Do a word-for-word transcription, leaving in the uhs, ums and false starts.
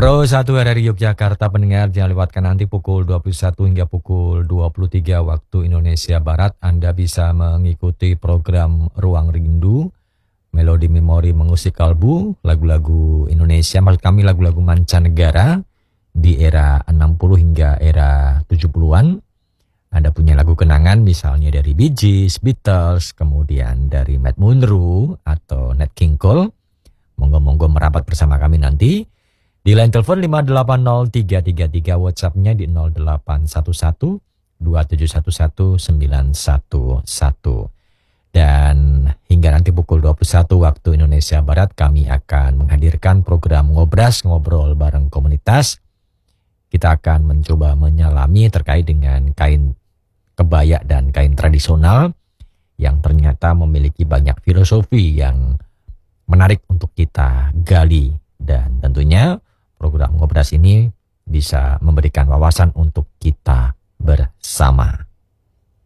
Pro satu R R I Yogyakarta pendengar, jangan lewatkan nanti pukul dua puluh satu hingga pukul dua puluh tiga waktu Indonesia Barat. Anda bisa mengikuti program Ruang Rindu, Melodi Memori Mengusik Kalbu, lagu-lagu Indonesia, maksud kami lagu-lagu mancanegara di era enam puluh hingga era tujuh puluhan. Anda punya lagu kenangan misalnya dari Bee Gees, Beatles, kemudian dari Matt Monro atau Nat King Cole. Monggo-monggo merapat bersama kami nanti. Di line telepon lima delapan nol tiga tiga tiga, WhatsApp-nya di nol delapan satu satu dua tujuh satu satu sembilan satu satu. Dan hingga nanti pukul dua puluh satu waktu Indonesia Barat kami akan menghadirkan program Ngobras, ngobrol bareng komunitas. Kita akan mencoba menyelami terkait dengan kain kebaya dan kain tradisional yang ternyata memiliki banyak filosofi yang menarik untuk kita gali. Dan tentunya program Ngobras ini bisa memberikan wawasan untuk kita bersama.